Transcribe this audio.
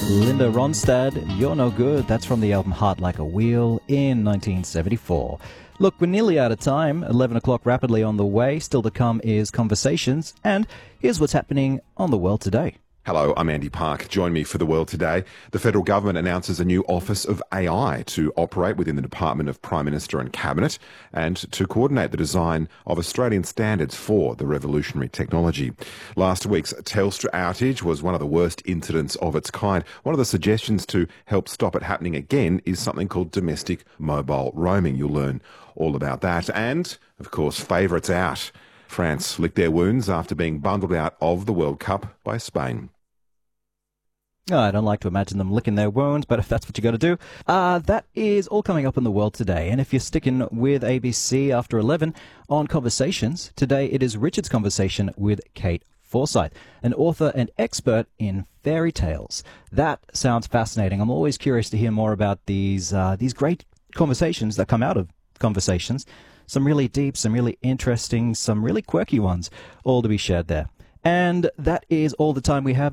Linda Ronstadt, You're No Good. That's from the album Heart Like a Wheel in 1974. Look, we're nearly out of time. 11 o'clock rapidly on the way. Still to come is Conversations. And here's what's happening on the world today. Hello, I'm Andy Park. Join me for The World Today. The federal government announces a new Office of AI to operate within the Department of Prime Minister and Cabinet and to coordinate the design of Australian standards for the revolutionary technology. Last week's Telstra outage was one of the worst incidents of its kind. One of the suggestions to help stop it happening again is something called domestic mobile roaming. You'll learn all about that. And, of course, favourites out. France licked their wounds after being bundled out of the World Cup by Spain. Oh, I don't like to imagine them licking their wounds, but if that's what you got to do, that is all coming up in the world today. And if you're sticking with ABC after 11 on Conversations, today it is Richard's conversation with Kate Forsyth, an author and expert in fairy tales. That sounds fascinating. I'm always curious to hear more about these great conversations that come out of Conversations. Some really deep, some really interesting, some really quirky ones, all to be shared there. And that is all the time we have.